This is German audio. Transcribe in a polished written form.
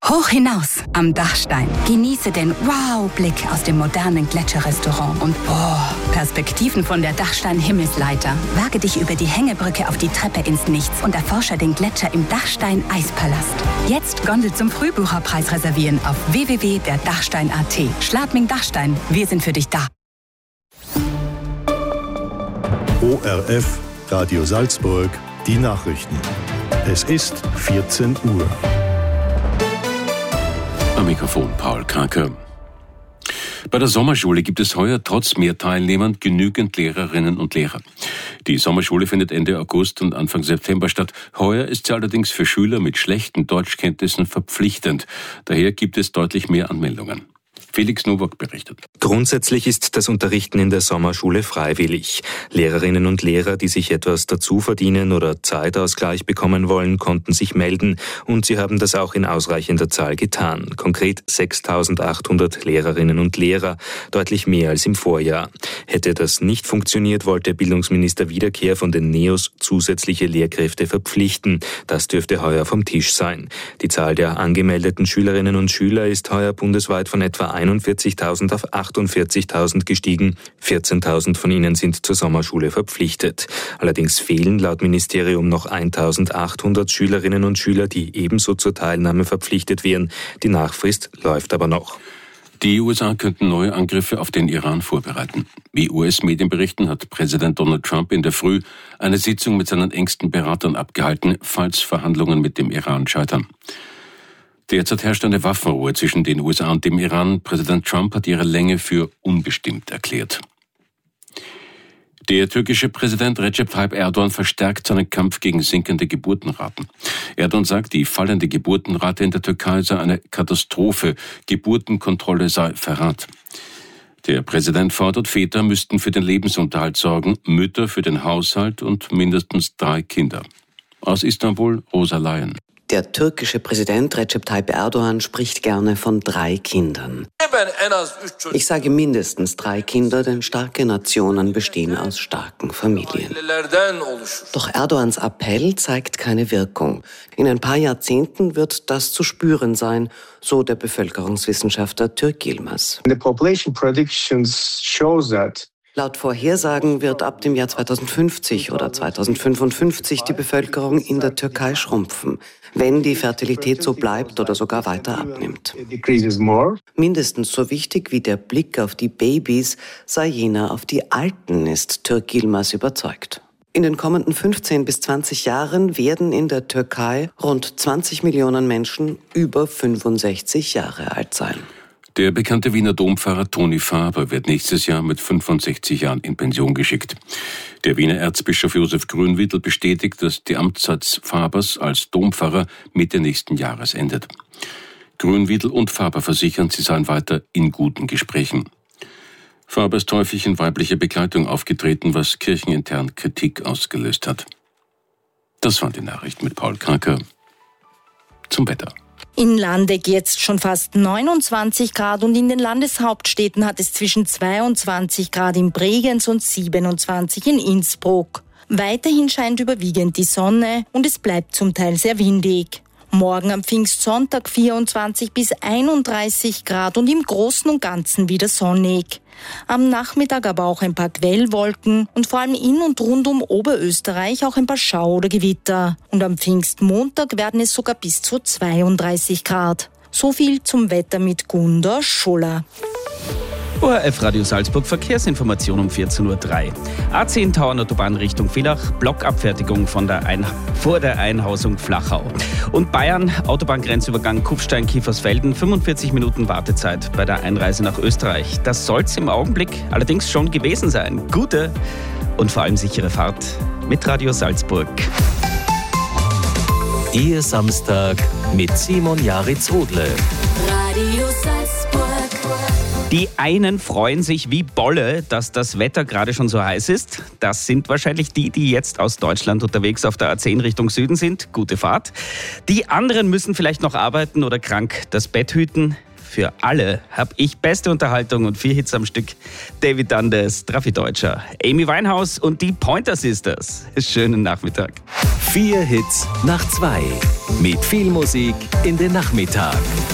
Hoch hinaus am Dachstein. Genieße den Wow-Blick aus dem modernen Gletscherrestaurant und Perspektiven von der Dachstein-Himmelsleiter. Wage dich über die Hängebrücke auf die Treppe ins Nichts und erforsche den Gletscher im Dachstein-Eispalast. Jetzt Gondel zum Frühbucherpreis reservieren auf www.derdachstein.at. Schladming Dachstein, wir sind für dich da. ORF, Radio Salzburg, die Nachrichten. Es ist 14 Uhr. Am Mikrofon Paul Krake. Bei der Sommerschule gibt es heuer trotz mehr Teilnehmern genügend Lehrerinnen und Lehrer. Die Sommerschule findet Ende August und Anfang September statt. Heuer ist sie allerdings für Schüler mit schlechten Deutschkenntnissen verpflichtend. Daher gibt es deutlich mehr Anmeldungen. Felix Nowak berichtet. Grundsätzlich ist das Unterrichten in der Sommerschule freiwillig. Lehrerinnen und Lehrer, die sich etwas dazu verdienen oder Zeitausgleich bekommen wollen, konnten sich melden und sie haben das auch in ausreichender Zahl getan. Konkret 6.800 Lehrerinnen und Lehrer, deutlich mehr als im Vorjahr. Hätte das nicht funktioniert, wollte Bildungsminister Wiederkehr von den NEOS zusätzliche Lehrkräfte verpflichten. Das dürfte heuer vom Tisch sein. Die Zahl der angemeldeten Schülerinnen und Schüler ist heuer bundesweit von etwa 41.000 auf 48.000 gestiegen. 14.000 von ihnen sind zur Sommerschule verpflichtet. Allerdings fehlen laut Ministerium noch 1.800 Schülerinnen und Schüler, die ebenso zur Teilnahme verpflichtet wären. Die Nachfrist läuft aber noch. Die USA könnten neue Angriffe auf den Iran vorbereiten. Wie US-Medien berichten, hat Präsident Donald Trump in der Früh eine Sitzung mit seinen engsten Beratern abgehalten, falls Verhandlungen mit dem Iran scheitern. Derzeit herrscht eine Waffenruhe zwischen den USA und dem Iran. Präsident Trump hat ihre Länge für unbestimmt erklärt. Der türkische Präsident Recep Tayyip Erdogan verstärkt seinen Kampf gegen sinkende Geburtenraten. Erdogan sagt, die fallende Geburtenrate in der Türkei sei eine Katastrophe. Geburtenkontrolle sei Verrat. Der Präsident fordert, Väter müssten für den Lebensunterhalt sorgen, Mütter für den Haushalt und mindestens 3 Kinder. Aus Istanbul, Rosa Layen. Der türkische Präsident Recep Tayyip Erdogan spricht gerne von 3 Kindern. Ich sage mindestens 3 Kinder, denn starke Nationen bestehen aus starken Familien. Doch Erdogans Appell zeigt keine Wirkung. In ein paar Jahrzehnten wird das zu spüren sein, so der Bevölkerungswissenschaftler Türk Yilmaz. The population predictions shows that Laut Vorhersagen wird ab dem Jahr 2050 oder 2055 die Bevölkerung in der Türkei schrumpfen, wenn die Fertilität so bleibt oder sogar weiter abnimmt. Mindestens so wichtig wie der Blick auf die Babys sei jener auf die Alten, ist Türk Yilmaz überzeugt. In den kommenden 15 bis 20 Jahren werden in der Türkei rund 20 Millionen Menschen über 65 Jahre alt sein. Der bekannte Wiener Dompfarrer Toni Faber wird nächstes Jahr mit 65 Jahren in Pension geschickt. Der Wiener Erzbischof Josef Grünwietel bestätigt, dass die Amtszeit Fabers als Dompfarrer Mitte nächsten Jahres endet. Grünwietel und Faber versichern, sie seien weiter in guten Gesprächen. Faber ist häufig in weiblicher Begleitung aufgetreten, was kirchenintern Kritik ausgelöst hat. Das waren die Nachrichten mit Paul Krake. Zum Wetter. In Landeck jetzt schon fast 29 Grad und in den Landeshauptstädten hat es zwischen 22 Grad in Bregenz und 27 in Innsbruck. Weiterhin scheint überwiegend die Sonne und es bleibt zum Teil sehr windig. Morgen am Pfingstsonntag 24 bis 31 Grad und im Großen und Ganzen wieder sonnig. Am Nachmittag aber auch ein paar Quellwolken und vor allem in und rund um Oberösterreich auch ein paar Schau- oder Gewitter. Und am Pfingstmontag werden es sogar bis zu 32 Grad. So viel zum Wetter mit Gunda Schuller. ORF Radio Salzburg Verkehrsinformation um 14.03 Uhr. A10 Tauernautobahn Richtung Villach, Blockabfertigung vor der Einhausung Flachau. Und Bayern, Autobahngrenzübergang Kufstein-Kiefersfelden, 45 Minuten Wartezeit bei der Einreise nach Österreich. Das soll es im Augenblick allerdings schon gewesen sein. Gute und vor allem sichere Fahrt mit Radio Salzburg. Ihr Samstag mit Simon Jaritz-Odle. Radio Salzburg. Die einen freuen sich wie Bolle, dass das Wetter gerade schon so heiß ist. Das sind wahrscheinlich die jetzt aus Deutschland unterwegs auf der A10 Richtung Süden sind. Gute Fahrt. Die anderen müssen vielleicht noch arbeiten oder krank das Bett hüten. für alle habe ich beste Unterhaltung und 4 Hits am Stück. David Dundas, Raffi Deutscher, Amy Winehouse und die Pointer Sisters. Schönen Nachmittag. 4 Hits nach 2. Mit viel Musik in den Nachmittag.